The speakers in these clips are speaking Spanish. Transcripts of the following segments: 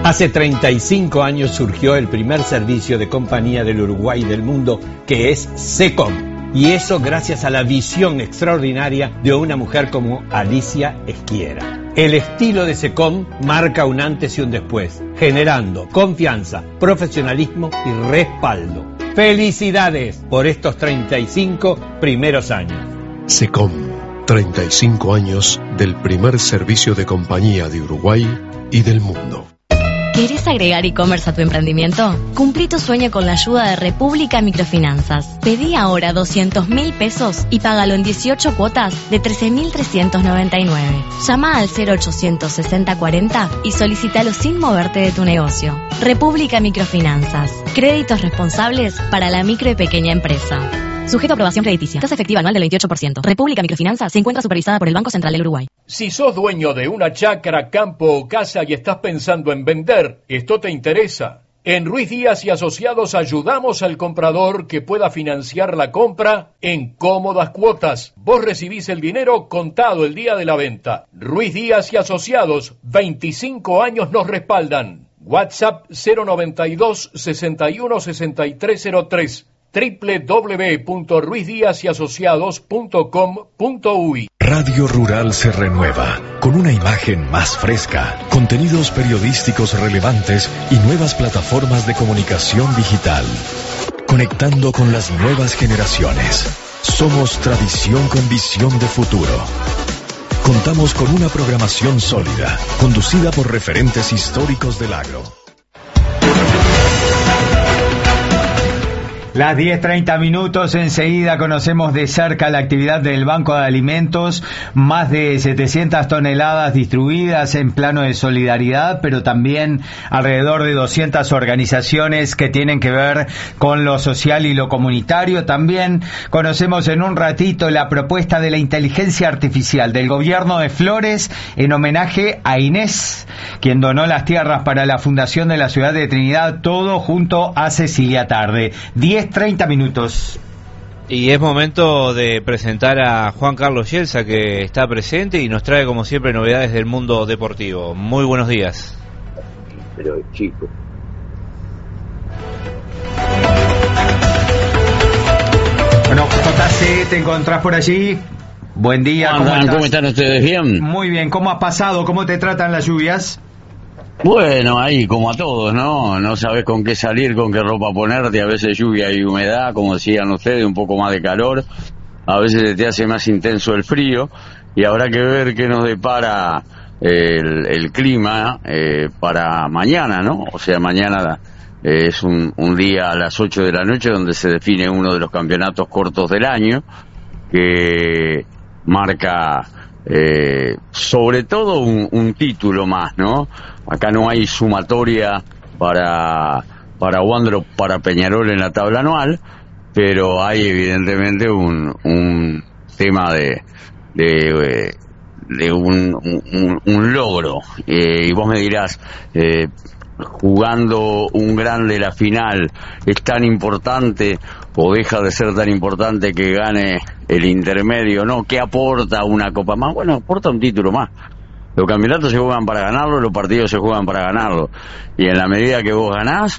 Hace 35 años surgió el primer servicio de compañía del Uruguay y del mundo, que es SECOM. Y eso gracias a la visión extraordinaria de una mujer como Alicia Esquiera. El estilo de SECOM marca un antes y un después, generando confianza, profesionalismo y respaldo. ¡Felicidades por estos 35 primeros años! SECOM, 35 años del primer servicio de compañía de Uruguay y del mundo. ¿Querés agregar e-commerce a tu emprendimiento? Cumplí tu sueño con la ayuda de República Microfinanzas. Pedí ahora 200.000 pesos y págalo en 18 cuotas de 13.399. Llama al 0800 60 40 y solicítalo sin moverte de tu negocio. República Microfinanzas. Créditos responsables para la micro y pequeña empresa. Sujeto a aprobación crediticia. Tasa efectiva anual del 28%. República Microfinanzas se encuentra supervisada por el Banco Central del Uruguay. Si sos dueño de una chacra, campo o casa y estás pensando en vender, esto te interesa. En Ruiz Díaz y Asociados ayudamos al comprador que pueda financiar la compra en cómodas cuotas. Vos recibís el dinero contado el día de la venta. Ruiz Díaz y Asociados, 25 años nos respaldan. WhatsApp 092 61 6303. www.ruizdiasyasociados.com.uy. Radio Rural se renueva, con una imagen más fresca, contenidos periodísticos relevantes y nuevas plataformas de comunicación digital. Conectando con las nuevas generaciones. Somos tradición con visión de futuro. Contamos con una programación sólida, conducida por referentes históricos del agro. Las 10:30 minutos, enseguida conocemos de cerca la actividad del Banco de Alimentos, más de 700 toneladas distribuidas en plano de solidaridad, pero también alrededor de 200 organizaciones que tienen que ver con lo social y lo comunitario. También conocemos en un ratito la propuesta de la inteligencia artificial del gobierno de Flores en homenaje a Inés, quien donó las tierras para la fundación de la ciudad de Trinidad, todo junto a Cecilia Tarde. 10:30 minutos. Y es momento de presentar a Juan Carlos Yelsa, que está presente y nos trae como siempre novedades del mundo deportivo. Muy buenos días. Pero chico. Bueno, JC, ¿te encontrás por allí? Buen día. ¿Cómo están ustedes? ¿Bien? Muy bien. ¿Cómo has pasado? ¿Cómo te tratan las lluvias? Bueno, ahí como a todos, ¿no? No sabes con qué salir, con qué ropa ponerte, a veces lluvia y humedad, como decían ustedes, un poco más de calor, a veces se te hace más intenso el frío, y habrá que ver qué nos depara el clima para mañana, ¿no? O sea, mañana es un día a las 8 de la noche donde se define uno de los campeonatos cortos del año, que marca sobre todo un título más, ¿no? Acá no hay sumatoria para Wander, para Peñarol en la tabla anual, pero hay evidentemente un tema de un logro, y vos me dirás, jugando un grande la final es tan importante o deja de ser tan importante que gane el intermedio, ¿no? ¿Qué aporta una copa más? Bueno, aporta un título más. Los campeonatos se juegan para ganarlo, los partidos se juegan para ganarlo, y en la medida que vos ganás,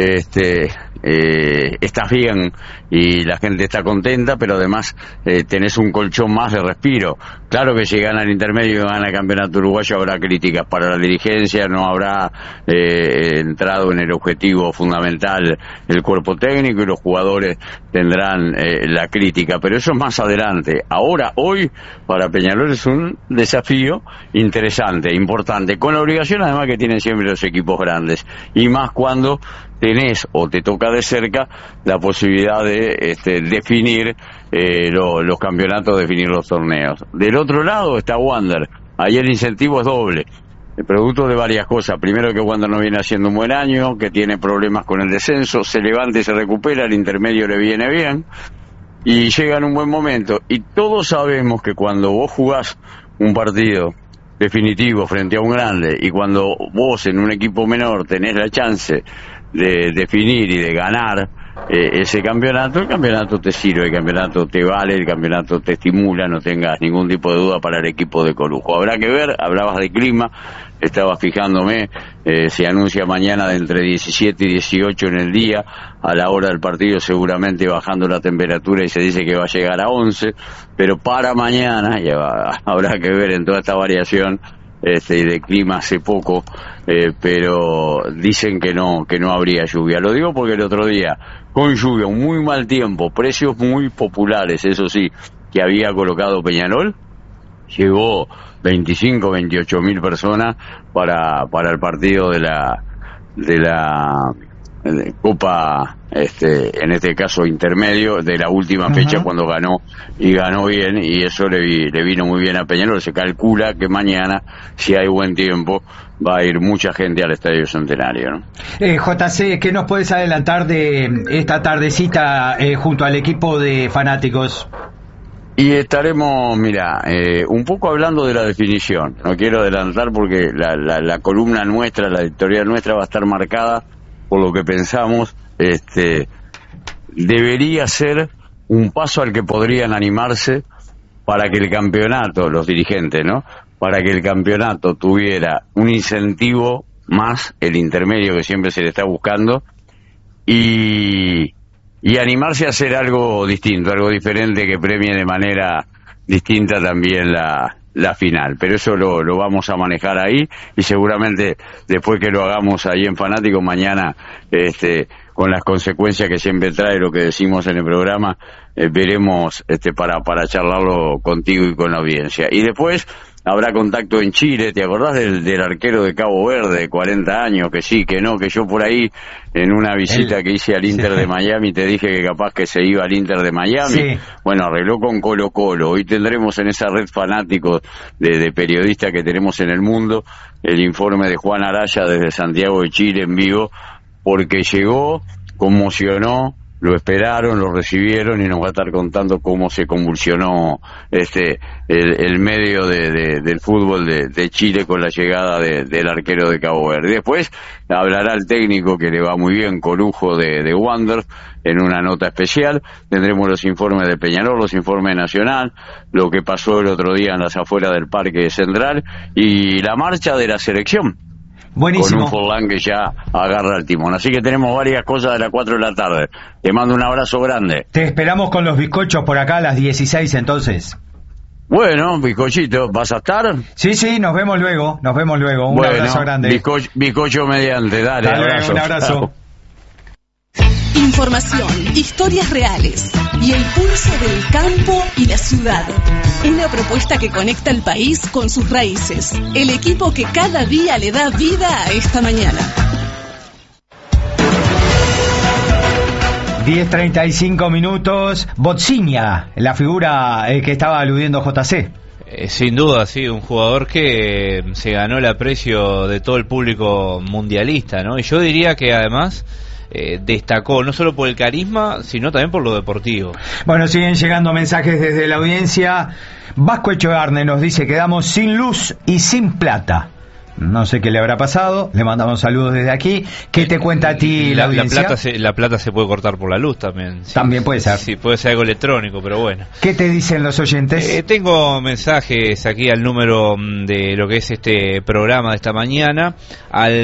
estás bien y la gente está contenta, pero además tenés un colchón más de respiro. Claro que si gana el intermedio y gana el campeonato uruguayo habrá críticas para la dirigencia, no habrá entrado en el objetivo fundamental el cuerpo técnico, y los jugadores tendrán la crítica, pero eso es más adelante. Ahora, hoy, para Peñarol es un desafío interesante, importante, con la obligación además que tienen siempre los equipos grandes, y más cuando tenés o te toca de cerca la posibilidad de definir los campeonatos, definir los torneos. Del otro lado está Wander. Ahí el incentivo es doble, el producto de varias cosas. Primero, que Wander no viene haciendo un buen año, que tiene problemas con el descenso, se levanta y se recupera, el intermedio le viene bien y llega en un buen momento. Y todos sabemos que cuando vos jugás un partido definitivo frente a un grande, y cuando vos en un equipo menor tenés la chance de definir y de ganar ese campeonato, el campeonato te sirve, el campeonato te vale, el campeonato te estimula, no tengas ningún tipo de duda para el equipo de Corujo. Habrá que ver, hablabas de clima, estaba fijándome se anuncia mañana de entre 17 y 18 en el día, a la hora del partido seguramente bajando la temperatura y se dice que va a llegar a 11, pero para mañana, ya habrá que ver en toda esta variación y de clima hace poco, pero dicen que no habría lluvia. Lo digo porque el otro día, con lluvia, un muy mal tiempo, precios muy populares, eso sí, que había colocado Peñarol, llegó 25, 28 mil personas para el partido de la Copa, en este caso intermedio, de la última fecha, cuando ganó bien, y eso le vino muy bien a Peñarol. Se calcula que mañana, si hay buen tiempo, va a ir mucha gente al Estadio Centenario, ¿no? JC, ¿qué nos puedes adelantar de esta tardecita junto al equipo de fanáticos? Y estaremos, un poco hablando de la definición. No quiero adelantar porque la columna nuestra, la editorial nuestra va a estar marcada por lo que pensamos. Debería ser un paso al que podrían animarse para que el campeonato, los dirigentes, ¿no? Para que el campeonato tuviera un incentivo más, el intermedio que siempre se le está buscando, y animarse a hacer algo distinto, algo diferente que premie de manera distinta también la final. Pero eso lo vamos a manejar ahí, y seguramente después que lo hagamos ahí en Fanáticos mañana, con las consecuencias que siempre trae lo que decimos en el programa, veremos para charlarlo contigo y con la audiencia. Y después habrá contacto en Chile. ¿Te acordás del arquero de Cabo Verde, de 40 años, que sí, que no, que yo por ahí, en una visita que hice al Inter de Miami, te dije que capaz que se iba al Inter de Miami? Sí. Bueno, arregló con Colo Colo. Hoy tendremos en esa red fanáticos de periodistas que tenemos en el mundo el informe de Juan Araya desde Santiago de Chile en vivo, porque llegó, conmocionó, lo esperaron, lo recibieron, y nos va a estar contando cómo se convulsionó el medio del fútbol de Chile con la llegada del arquero de Cabo Verde. Después hablará el técnico, que le va muy bien, Corujo de Wanderers, en una nota especial. Tendremos los informes de Peñarol, los informes de Nacional, lo que pasó el otro día en las afueras del Parque Central, y la marcha de la selección. Buenísimo. Con un Forlán que ya agarra el timón. Así que tenemos varias cosas de las 4 de la tarde. Te mando un abrazo grande. Te esperamos con los bizcochos por acá a las 16 entonces. Bueno, bizcochito, ¿vas a estar? Sí, nos vemos luego. Un abrazo grande. Bizcocho mediante, dale abrazo. Un abrazo. Chao. Información, historias reales y el pulso del campo y la ciudad. Una propuesta que conecta el país con sus raíces. El equipo que cada día le da vida a esta mañana. 10:35 minutos. Botsigna, la figura que estaba aludiendo JC. Sin duda, sí, un jugador que se ganó el aprecio de todo el público mundialista, ¿no? Y yo diría que además destacó no solo por el carisma, sino también por lo deportivo. Bueno, siguen llegando mensajes desde la audiencia. Vasco Echevarne nos dice: quedamos sin luz y sin plata. No sé qué le habrá pasado, le mandamos saludos desde aquí. ¿Qué te cuenta a ti la audiencia? La plata se puede cortar por la luz también. Sí, también puede ser. Sí, puede ser algo electrónico, pero bueno. ¿Qué te dicen los oyentes? Tengo mensajes aquí al número de lo que es este programa de esta mañana, al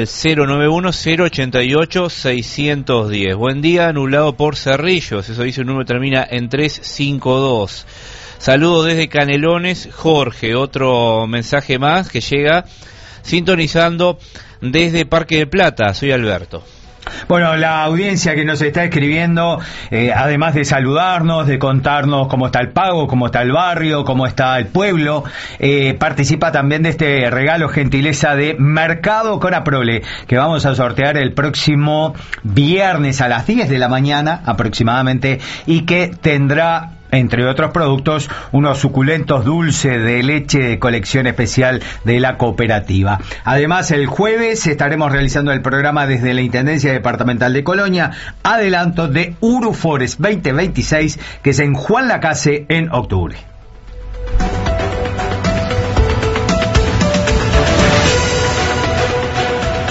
091-088-610. Buen día, nublado por Cerrillos. Eso dice un número que termina en 352. Saludo desde Canelones, Jorge. Otro mensaje más que llega sintonizando desde Parque del Plata. Soy Alberto. Bueno, la audiencia que nos está escribiendo, además de saludarnos, de contarnos cómo está el pago, cómo está el barrio, cómo está el pueblo, participa también de este regalo gentileza de Mercado Conaprole, que vamos a sortear el próximo viernes a las 10 de la mañana aproximadamente, y que tendrá, entre otros productos, unos suculentos dulces de leche de colección especial de la cooperativa. Además, el jueves estaremos realizando el programa desde la Intendencia Departamental de Colonia, adelanto de Urufores 2026, que es en Juan Lacase en octubre.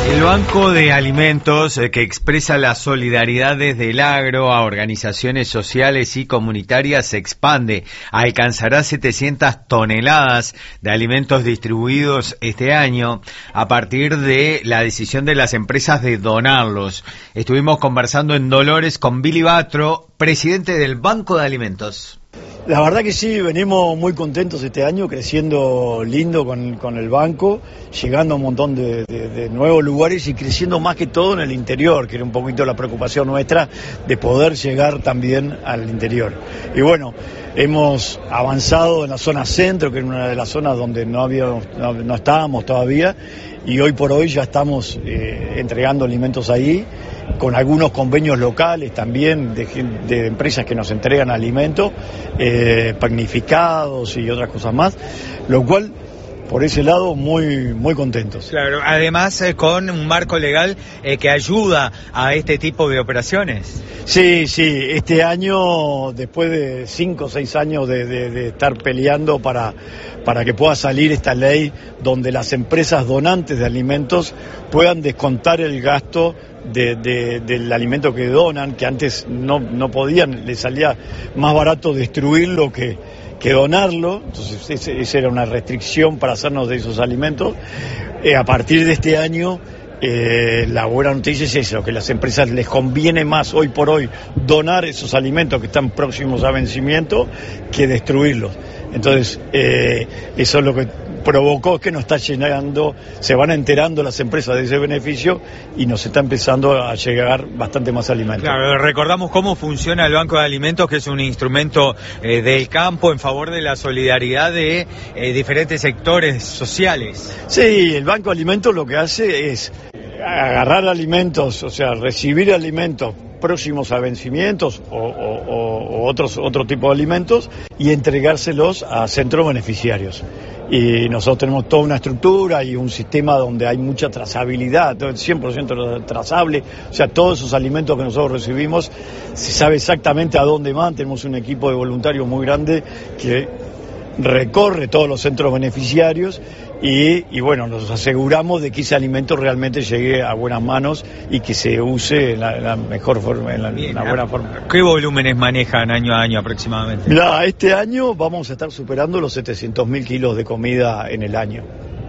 El Banco de Alimentos, que expresa la solidaridad desde el agro a organizaciones sociales y comunitarias, se expande. Alcanzará 700 toneladas de alimentos distribuidos este año a partir de la decisión de las empresas de donarlos. Estuvimos conversando en Dolores con Billy Batro, presidente del Banco de Alimentos. La verdad que sí, venimos muy contentos este año, creciendo lindo con el banco, llegando a un montón de nuevos lugares y creciendo más que todo en el interior, que era un poquito la preocupación nuestra de poder llegar también al interior. Y bueno, hemos avanzado en la zona centro, que era una de las zonas donde no estábamos todavía, y hoy por hoy ya estamos entregando alimentos ahí, con algunos convenios locales también de empresas que nos entregan alimentos, panificados y otras cosas más, lo cual por ese lado muy contentos. Claro, además con un marco legal que ayuda a este tipo de operaciones. Sí, este año, después de 5 o 6 años de estar peleando para que pueda salir esta ley donde las empresas donantes de alimentos puedan descontar el gasto del alimento que donan, que antes no podían, les salía más barato destruirlo que donarlo, entonces esa era una restricción para hacernos de esos alimentos. A partir de este año, la buena noticia es eso, que a las empresas les conviene más hoy por hoy donar esos alimentos que están próximos a vencimiento que destruirlos. Entonces, eso es lo que provocó que nos está llenando, se van enterando las empresas de ese beneficio y nos está empezando a llegar bastante más alimentos. Claro, recordamos cómo funciona el Banco de Alimentos, que es un instrumento del campo en favor de la solidaridad de diferentes sectores sociales. Sí, el Banco de Alimentos lo que hace es agarrar alimentos, o sea, recibir alimentos próximos a vencimientos o otro tipo de alimentos y entregárselos a centros beneficiarios. Y nosotros tenemos toda una estructura y un sistema donde hay mucha trazabilidad, 100% trazable, o sea, todos esos alimentos que nosotros recibimos se sabe exactamente a dónde van. Tenemos un equipo de voluntarios muy grande que recorre todos los centros beneficiarios y bueno, nos aseguramos de que ese alimento realmente llegue a buenas manos y que se use en la mejor forma, en la buena forma. ¿Qué volúmenes manejan año a año aproximadamente? Mirá, este año vamos a estar superando los 700.000 kilos de comida en el año.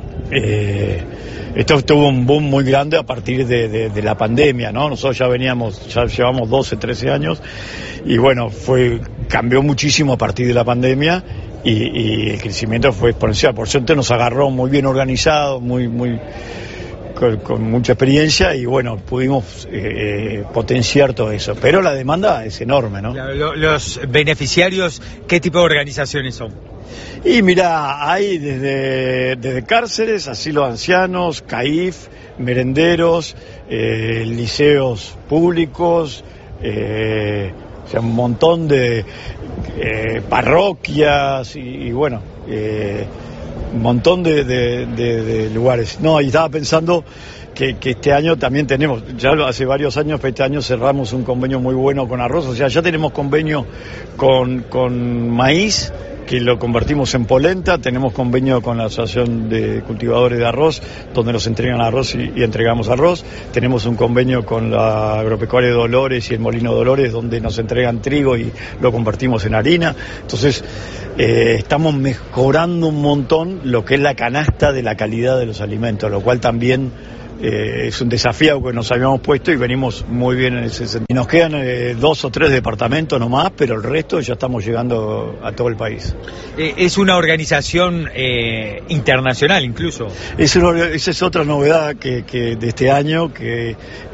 Esto tuvo un boom muy grande a partir de la pandemia, ¿no? Nosotros ya llevamos 12, 13 años y bueno, cambió muchísimo a partir de la pandemia. Y el crecimiento fue exponencial. Por suerte nos agarró muy bien organizado, con mucha experiencia y bueno, pudimos potenciar todo eso. Pero la demanda es enorme, ¿no? Los beneficiarios, ¿qué tipo de organizaciones son? Y mira, hay desde cárceles, asilos de ancianos, CAIF, merenderos, liceos públicos, o sea, un montón de parroquias y bueno, un montón de lugares. No, y estaba pensando que este año también tenemos, ya hace varios años, pero este año cerramos un convenio muy bueno con arroz, o sea, ya tenemos convenio con maíz, que lo convertimos en polenta, tenemos convenio con la Asociación de Cultivadores de Arroz, donde nos entregan arroz y entregamos arroz, tenemos un convenio con la Agropecuaria de Dolores y el Molino Dolores, donde nos entregan trigo y lo convertimos en harina. Entonces, estamos mejorando un montón lo que es la canasta de la calidad de los alimentos, lo cual también es un desafío que nos habíamos puesto y venimos muy bien en ese sentido. Nos quedan 2 o 3 departamentos nomás, pero el resto ya estamos llegando a todo el país. Es una organización internacional incluso. Esa es otra novedad que de este año, que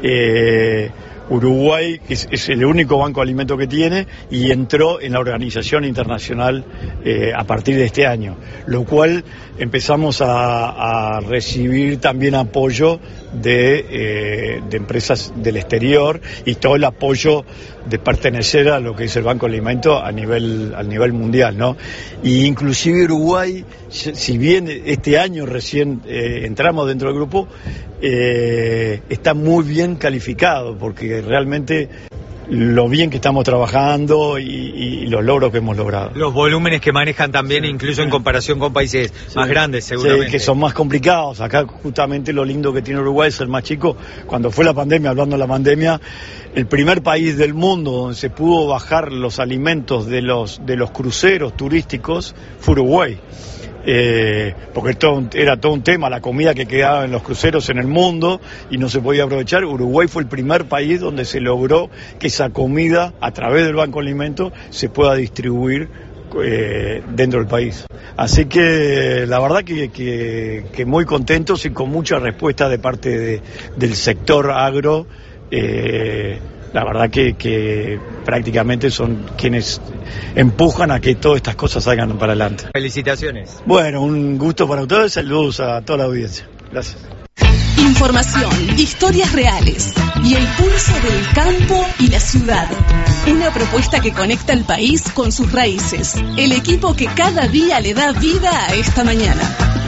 Uruguay es el único banco de alimentos que tiene y entró en la organización internacional a partir de este año, lo cual empezamos a recibir también apoyo de empresas del exterior y todo el apoyo de pertenecer a lo que es el Banco de Alimentos a nivel mundial, ¿no? Y inclusive Uruguay, si bien este año recién entramos dentro del grupo, está muy bien calificado porque realmente lo bien que estamos trabajando y los logros que hemos logrado. Los volúmenes que manejan también, incluso en comparación con países más grandes, seguramente. Sí, que son más complicados. Acá justamente lo lindo que tiene Uruguay es ser más chico. Cuando fue la pandemia, hablando de la pandemia, el primer país del mundo donde se pudo bajar los alimentos de los cruceros turísticos fue Uruguay. Porque era todo un tema, la comida que quedaba en los cruceros en el mundo y no se podía aprovechar. Uruguay fue el primer país donde se logró que esa comida, a través del Banco de Alimentos, se pueda distribuir dentro del país. Así que la verdad que muy contentos y con mucha respuesta de parte del sector agro. La verdad que prácticamente son quienes empujan a que todas estas cosas salgan para adelante. Felicitaciones. Bueno, un gusto para ustedes, saludos a toda la audiencia. Gracias. Información, historias reales y el pulso del campo y la ciudad. Una propuesta que conecta al país con sus raíces. El equipo que cada día le da vida a esta mañana.